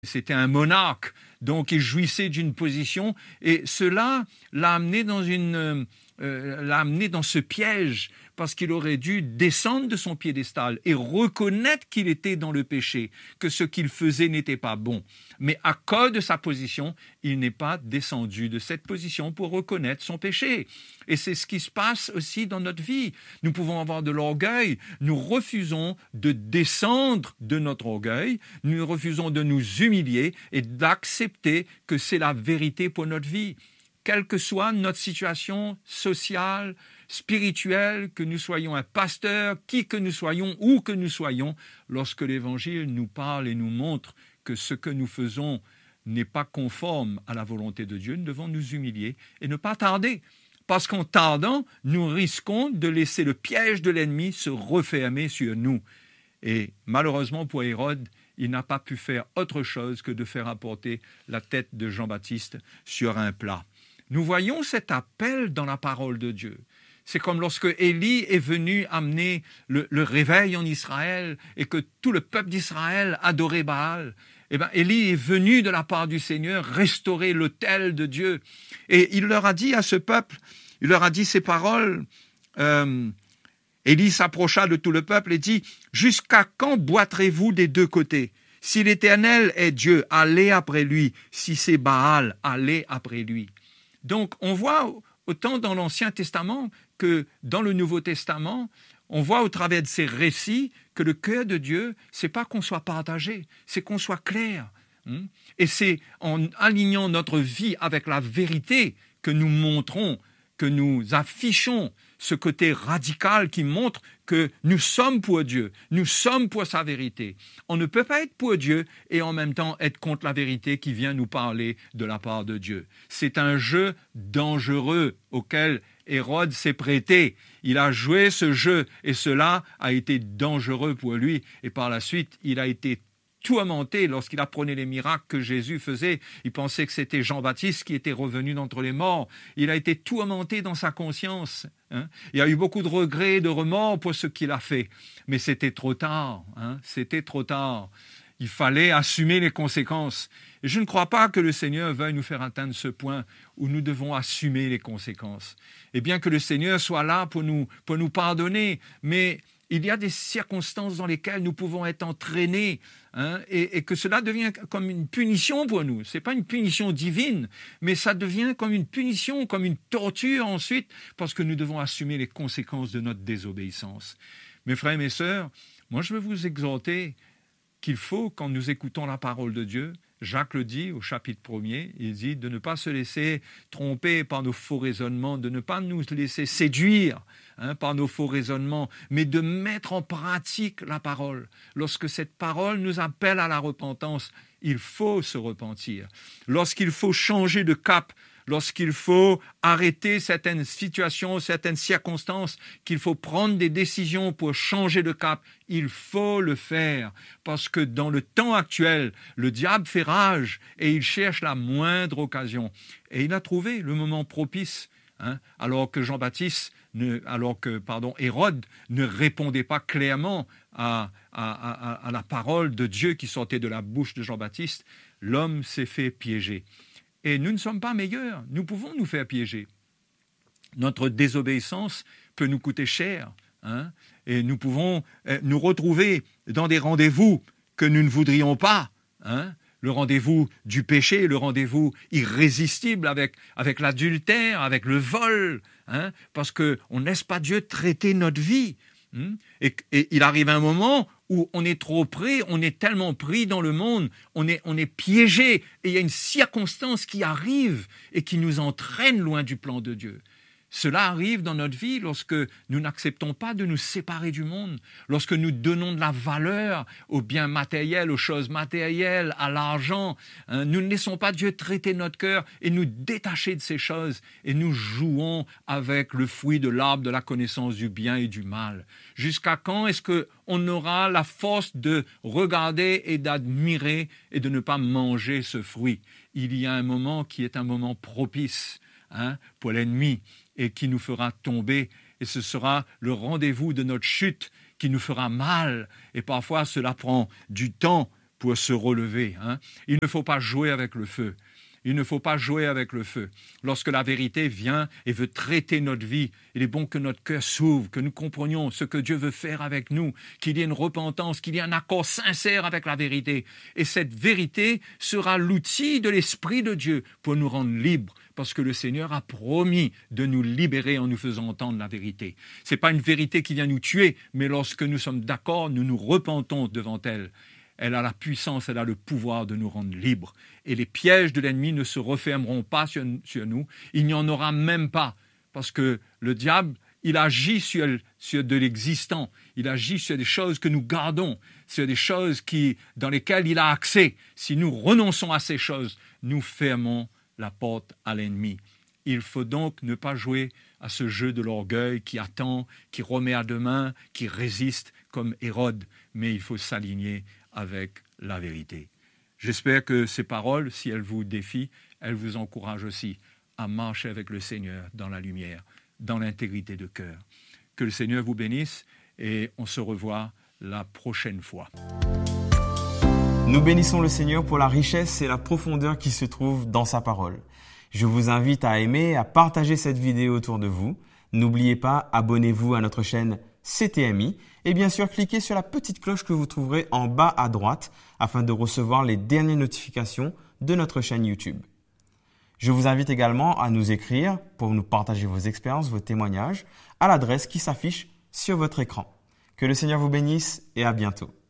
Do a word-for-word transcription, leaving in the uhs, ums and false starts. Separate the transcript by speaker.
Speaker 1: C'était un monarque, donc il jouissait d'une position, et cela l'a amené dans une, euh, l'a amené dans ce piège, parce qu'il aurait dû descendre de son piédestal et reconnaître qu'il était dans le péché, que ce qu'il faisait n'était pas bon. Mais à cause de sa position, il n'est pas descendu de cette position pour reconnaître son péché. Et c'est ce qui se passe aussi dans notre vie. Nous pouvons avoir de l'orgueil, nous refusons de descendre de notre orgueil, nous refusons de nous humilier et d'accepter que c'est la vérité pour notre vie. Quelle que soit notre situation sociale, spirituelle, que nous soyons un pasteur, qui que nous soyons, où que nous soyons, lorsque l'Évangile nous parle et nous montre que ce que nous faisons n'est pas conforme à la volonté de Dieu, nous devons nous humilier et ne pas tarder. Parce qu'en tardant, nous risquons de laisser le piège de l'ennemi se refermer sur nous. Et malheureusement pour Hérode, il n'a pas pu faire autre chose que de faire apporter la tête de Jean-Baptiste sur un plat. Nous voyons cet appel dans la parole de Dieu. C'est comme lorsque Élie est venu amener le, le réveil en Israël et que tout le peuple d'Israël adorait Baal. Eh bien, Élie est venu de la part du Seigneur restaurer l'autel de Dieu. Et il leur a dit à ce peuple, il leur a dit ces paroles. Euh, Élie s'approcha de tout le peuple et dit « Jusqu'à quand boiterez-vous des deux côtés ? Si l'Éternel est Dieu, allez après lui. Si c'est Baal, allez après lui. » Donc, on voit autant dans l'Ancien Testament que dans le Nouveau Testament, on voit au travers de ces récits que le cœur de Dieu, c'est pas qu'on soit partagé, c'est qu'on soit clair. Et c'est en alignant notre vie avec la vérité que nous montrons, que nous affichons ce côté radical qui montre que nous sommes pour Dieu, nous sommes pour sa vérité. On ne peut pas être pour Dieu et en même temps être contre la vérité qui vient nous parler de la part de Dieu. C'est un jeu dangereux auquel Hérode s'est prêté. Il a joué ce jeu et cela a été dangereux pour lui. Et par la suite, il a été tourmenté lorsqu'il apprenait les miracles que Jésus faisait. Il pensait que c'était Jean-Baptiste qui était revenu d'entre les morts. Il a été tourmenté dans sa conscience. Hein. Il y a eu beaucoup de regrets, de remords pour ce qu'il a fait. Mais c'était trop tard. Hein. C'était trop tard. Il fallait assumer les conséquences. Et je ne crois pas que le Seigneur veuille nous faire atteindre ce point où nous devons assumer les conséquences. Et bien que le Seigneur soit là pour nous, pour nous pardonner, mais il y a des circonstances dans lesquelles nous pouvons être entraînés hein, et, et que cela devient comme une punition pour nous. Ce n'est pas une punition divine, mais ça devient comme une punition, comme une torture ensuite, parce que nous devons assumer les conséquences de notre désobéissance. Mes frères et mes sœurs, moi je veux vous exhorter qu'il faut, quand nous écoutons la parole de Dieu, Jacques le dit au chapitre premier, il dit de ne pas se laisser tromper par nos faux raisonnements, de ne pas nous laisser séduire hein, par nos faux raisonnements, mais de mettre en pratique la parole. Lorsque cette parole nous appelle à la repentance, il faut se repentir. Lorsqu'il faut changer de cap, lorsqu'il faut arrêter certaines situations, certaines circonstances, qu'il faut prendre des décisions pour changer de cap, il faut le faire. Parce que dans le temps actuel, le diable fait rage et il cherche la moindre occasion. Et il a trouvé le moment propice, hein, alors que Jean-Baptiste, ne, alors que pardon, Hérode ne répondait pas clairement à, à, à, à la parole de Dieu qui sortait de la bouche de Jean-Baptiste, l'homme s'est fait piéger. Et nous ne sommes pas meilleurs, nous pouvons nous faire piéger. Notre désobéissance peut nous coûter cher, hein, et nous pouvons euh, nous retrouver dans des rendez-vous que nous ne voudrions pas, hein, le rendez-vous du péché, le rendez-vous irrésistible avec, avec l'adultère, avec le vol, hein, parce qu'on ne laisse pas Dieu traiter notre vie. Hein, et, et il arrive un moment où on est trop pris, on est tellement pris dans le monde, on est, on est piégé, et il y a une circonstance qui arrive et qui nous entraîne loin du plan de Dieu. Cela arrive dans notre vie lorsque nous n'acceptons pas de nous séparer du monde, lorsque nous donnons de la valeur aux biens matériels, aux choses matérielles, à l'argent. Hein, nous ne laissons pas Dieu traiter notre cœur et nous détacher de ces choses et nous jouons avec le fruit de l'arbre de la connaissance du bien et du mal. Jusqu'à quand est-ce qu'on aura la force de regarder et d'admirer et de ne pas manger ce fruit? Il y a un moment qui est un moment propice hein, pour l'ennemi et qui nous fera tomber, et ce sera le rendez-vous de notre chute qui nous fera mal, et parfois cela prend du temps pour se relever. Hein. Il ne faut pas jouer avec le feu. Il ne faut pas jouer avec le feu. Lorsque la vérité vient et veut traiter notre vie, il est bon que notre cœur s'ouvre, que nous comprenions ce que Dieu veut faire avec nous, qu'il y ait une repentance, qu'il y ait un accord sincère avec la vérité. Et cette vérité sera l'outil de l'Esprit de Dieu pour nous rendre libres, parce que le Seigneur a promis de nous libérer en nous faisant entendre la vérité. Ce n'est pas une vérité qui vient nous tuer, mais lorsque nous sommes d'accord, nous nous repentons devant elle. Elle a la puissance, elle a le pouvoir de nous rendre libres. Et les pièges de l'ennemi ne se refermeront pas sur, sur nous. Il n'y en aura même pas. Parce que le diable, il agit sur, sur de l'existant. Il agit sur des choses que nous gardons, sur des choses qui, dans lesquelles il a accès. Si nous renonçons à ces choses, nous fermons la porte à l'ennemi. Il faut donc ne pas jouer à ce jeu de l'orgueil qui attend, qui remet à demain, qui résiste comme Hérode. Mais il faut s'aligner avec la vérité. J'espère que ces paroles, si elles vous défient, elles vous encouragent aussi à marcher avec le Seigneur dans la lumière, dans l'intégrité de cœur. Que le Seigneur vous bénisse et on se revoit la prochaine fois.
Speaker 2: Nous bénissons le Seigneur pour la richesse et la profondeur qui se trouvent dans sa parole. Je vous invite à aimer, à partager cette vidéo autour de vous. N'oubliez pas, abonnez-vous à notre chaîne C T M I et bien sûr cliquez sur la petite cloche que vous trouverez en bas à droite afin de recevoir les dernières notifications de notre chaîne YouTube. Je vous invite également à nous écrire pour nous partager vos expériences, vos témoignages à l'adresse qui s'affiche sur votre écran. Que le Seigneur vous bénisse et à bientôt.